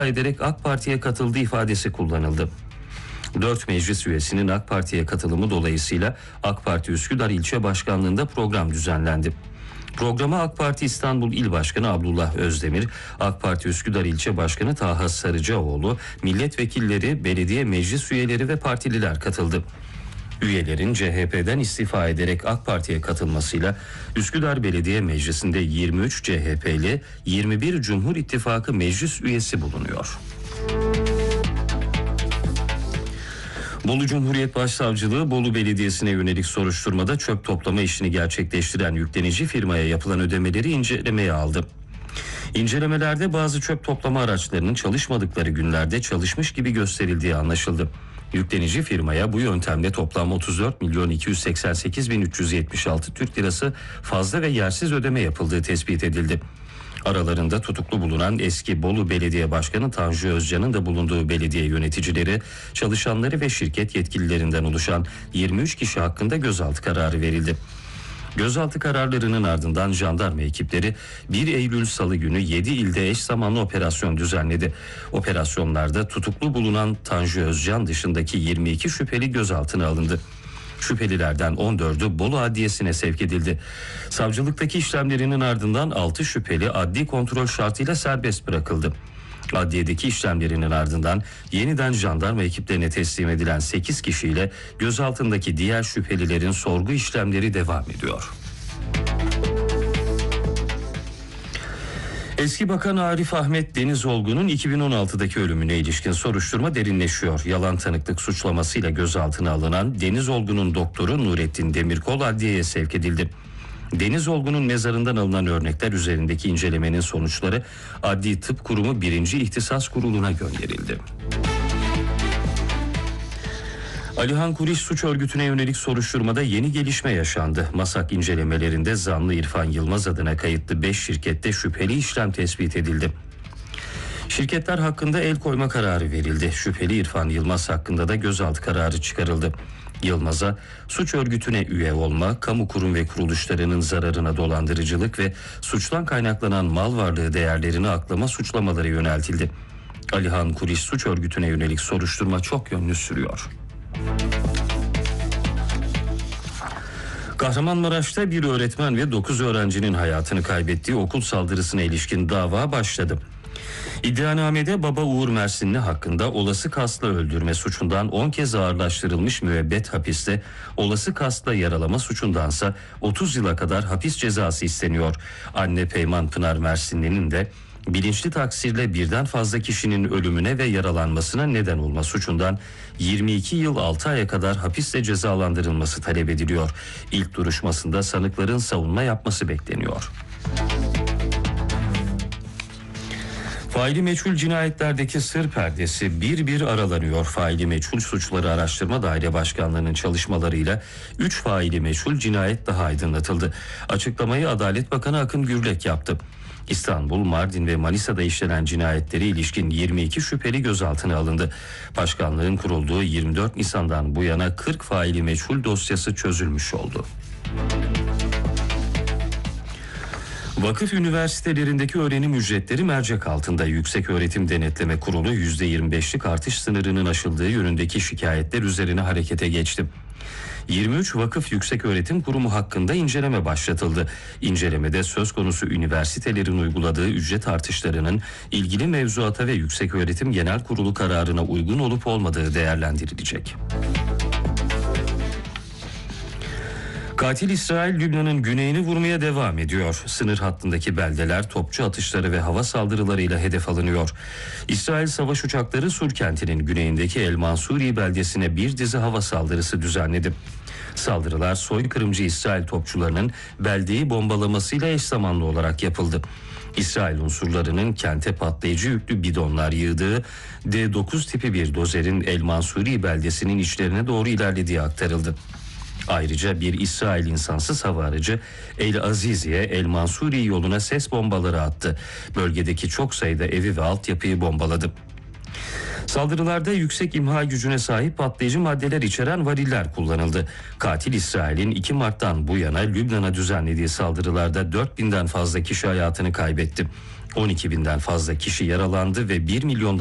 ederek AK Parti'ye katıldığı ifadesi kullanıldı. 4 meclis üyesinin AK Parti'ye katılımı dolayısıyla AK Parti Üsküdar İlçe Başkanlığı'nda program düzenlendi. Programa AK Parti İstanbul İl Başkanı Abdullah Özdemir, AK Parti Üsküdar İlçe Başkanı Taha Sarıcaoğlu, milletvekilleri, belediye meclis üyeleri ve partililer katıldı. Üyelerin CHP'den istifa ederek AK Parti'ye katılmasıyla Üsküdar Belediye Meclisi'nde 23 CHP'li, 21 Cumhur İttifakı meclis üyesi bulunuyor. Bolu Cumhuriyet Başsavcılığı Bolu Belediyesi'ne yönelik soruşturmada çöp toplama işini gerçekleştiren yüklenici firmaya yapılan ödemeleri incelemeye aldı. İncelemelerde bazı çöp toplama araçlarının çalışmadıkları günlerde çalışmış gibi gösterildiği anlaşıldı. Yüklenici firmaya bu yöntemle toplam 34.288.376 Türk Lirası fazla ve yersiz ödeme yapıldığı tespit edildi. Aralarında tutuklu bulunan eski Bolu Belediye Başkanı Tanju Özcan'ın da bulunduğu belediye yöneticileri, çalışanları ve şirket yetkililerinden oluşan 23 kişi hakkında gözaltı kararı verildi. Gözaltı kararlarının ardından jandarma ekipleri 1 Eylül Salı günü 7 ilde eş zamanlı operasyon düzenledi. Operasyonlarda tutuklu bulunan Tanju Özcan dışındaki 22 şüpheli gözaltına alındı. Şüphelilerden 14'ü Bolu Adliyesi'ne sevk edildi. Savcılıktaki işlemlerinin ardından 6 şüpheli adli kontrol şartıyla serbest bırakıldı. Adliyedeki işlemlerinin ardından yeniden jandarma ekiplerine teslim edilen 8 kişiyle gözaltındaki diğer şüphelilerin sorgu işlemleri devam ediyor. Eski Bakan Arif Ahmet Denizolgu'nun 2016'daki ölümüne ilişkin soruşturma derinleşiyor. Yalan tanıklık suçlamasıyla gözaltına alınan Denizolgu'nun doktoru Nurettin Demirkol adliyeye sevk edildi. Denizolgu'nun mezarından alınan örnekler üzerindeki incelemenin sonuçları Adli Tıp Kurumu 1. İhtisas Kurulu'na gönderildi. Alihan Kuriş suç örgütüne yönelik soruşturmada yeni gelişme yaşandı. Masak incelemelerinde zanlı İrfan Yılmaz adına kayıtlı 5 şirkette şüpheli işlem tespit edildi. Şirketler hakkında el koyma kararı verildi. Şüpheli İrfan Yılmaz hakkında da gözaltı kararı çıkarıldı. Yılmaz'a suç örgütüne üye olma, kamu kurum ve kuruluşlarının zararına dolandırıcılık ve suçtan kaynaklanan mal varlığı değerlerini aklama suçlamaları yöneltildi. Alihan Kuriş suç örgütüne yönelik soruşturma çok yönlü sürüyor. Kahramanmaraş'ta bir öğretmen ve 9 öğrencinin hayatını kaybettiği okul saldırısına ilişkin dava başladı. İddianamede baba Uğur Mersinli hakkında olası kasla öldürme suçundan 10 kez ağırlaştırılmış müebbet hapiste, olası kasla yaralama suçundansa 30 yıla kadar hapis cezası isteniyor. Anne Peyman Pınar Mersinli'nin de bilinçli taksirle birden fazla kişinin ölümüne ve yaralanmasına neden olma suçundan 22 yıl 6 aya kadar hapisle cezalandırılması talep ediliyor. İlk duruşmasında sanıkların savunma yapması bekleniyor. Faili meçhul cinayetlerdeki sır perdesi bir bir aralanıyor. Faili meçhul suçları araştırma daire başkanlığının çalışmalarıyla 3 faili meçhul cinayet daha aydınlatıldı. Açıklamayı Adalet Bakanı Akın Gürlek yaptı. İstanbul, Mardin ve Manisa'da işlenen cinayetlere ilişkin 22 şüpheli gözaltına alındı. Başkanlığın kurulduğu 24 Nisan'dan bu yana 40 faili meçhul dosyası çözülmüş oldu. Vakıf üniversitelerindeki öğrenim ücretleri mercek altında. Yükseköğretim Denetleme Kurulu %25'lik artış sınırının aşıldığı yönündeki şikayetler üzerine harekete geçti. 23 vakıf yükseköğretim kurumu hakkında inceleme başlatıldı. İncelemede söz konusu üniversitelerin uyguladığı ücret artışlarının ilgili mevzuata ve Yükseköğretim Genel Kurulu kararına uygun olup olmadığı değerlendirilecek. Katil İsrail, Lübnan'ın güneyini vurmaya devam ediyor. Sınır hattındaki beldeler topçu atışları ve hava saldırılarıyla hedef alınıyor. İsrail savaş uçakları Sur kentinin güneyindeki El Mansuri beldesine bir dizi hava saldırısı düzenledi. Saldırılar soykırımcı İsrail topçularının beldeyi bombalamasıyla eş zamanlı olarak yapıldı. İsrail unsurlarının kente patlayıcı yüklü bidonlar yığdığı D9 tipi bir dozerin El Mansuri beldesinin içlerine doğru ilerlediği aktarıldı. Ayrıca bir İsrail insansız hava aracı El Azizi'ye El Mansuri yoluna ses bombaları attı. Bölgedeki çok sayıda evi ve altyapıyı bombaladı. Saldırılarda yüksek imha gücüne sahip patlayıcı maddeler içeren variller kullanıldı. Katil İsrail'in 2 Mart'tan bu yana Lübnan'a düzenlediği saldırılarda 4000'den fazla kişi hayatını kaybetti. 12 binden fazla kişi yaralandı ve 1 milyon